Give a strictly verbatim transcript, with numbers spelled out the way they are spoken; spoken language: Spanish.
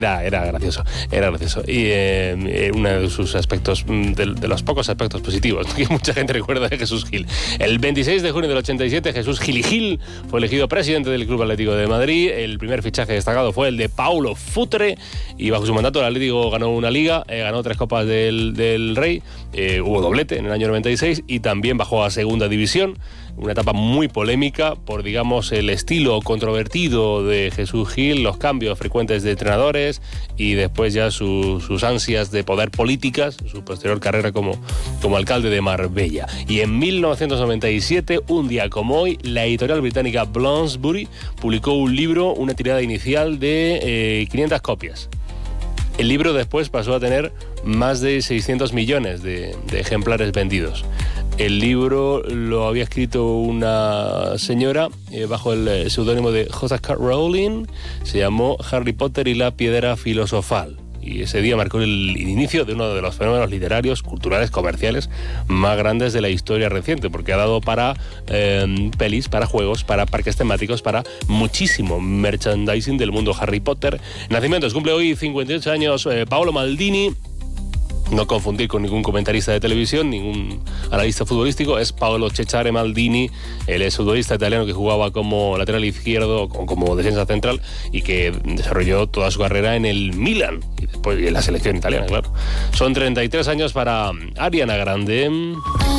Era, era gracioso, era gracioso. Y eh, uno de sus aspectos, de, de los pocos aspectos positivos que mucha gente recuerda de Jesús Gil. El veintiséis de junio del ochenta y siete, Jesús Gil y Gil fue elegido presidente del Club Atlético de Madrid. El primer fichaje destacado fue el de Paulo Futre, y bajo su mandato el Atlético ganó una liga, eh, ganó tres copas del, del Rey, eh, hubo doblete en el año noventa y seis y también bajó a segunda división. Una etapa muy polémica por, digamos, el estilo controvertido de Jesús Gil, los cambios frecuentes de entrenadores y después ya su, sus ansias de poder políticas, su posterior carrera como, como alcalde de Marbella. Y en mil novecientos noventa y siete, un día como hoy, la editorial británica Bloomsbury publicó un libro, una tirada inicial de eh, quinientas copias. El libro después pasó a tener más de seiscientos millones de, de ejemplares vendidos. El libro lo había escrito una señora eh, bajo el seudónimo de J K Rowling. Se llamó Harry Potter y la piedra filosofal. Y ese día marcó el inicio de uno de los fenómenos literarios, culturales, comerciales más grandes de la historia reciente, porque ha dado para eh, pelis, para juegos, para parques temáticos, para muchísimo merchandising del mundo Harry Potter. Nacimientos, cumple hoy cincuenta y ocho años eh, Paolo Maldini. No confundir con ningún comentarista de televisión, ningún analista futbolístico, es Paolo Cecchare Maldini, el futbolista italiano que jugaba como lateral izquierdo, como defensa central, y que desarrolló toda su carrera en el Milan, y después en la selección italiana, claro. Son treinta y tres años para Ariana Grande.